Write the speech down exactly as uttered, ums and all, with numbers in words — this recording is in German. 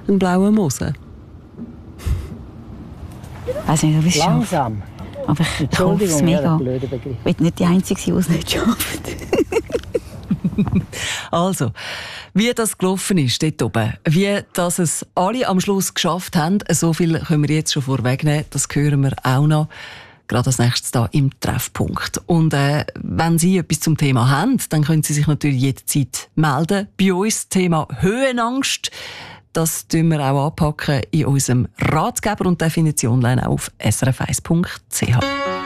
einen blauen Mosen? Ich weiss nicht, ob ich es schaffe. Langsam. Aber ich, ich hoffe es mega. Ich bin nicht die Einzige, die es nicht schafft. Also, wie das gelaufen ist dort oben, wie dass es alle am Schluss geschafft haben, so viel können wir jetzt schon vorwegnehmen, das hören wir auch noch. Gerade als nächstes da im Treffpunkt. Und äh, wenn Sie etwas zum Thema haben, dann können Sie sich natürlich jederzeit melden. Bei uns Thema Höhenangst. Das tun wir auch anpacken in unserem Ratgeber und den finden Sie online auf s r f eins punkt c h.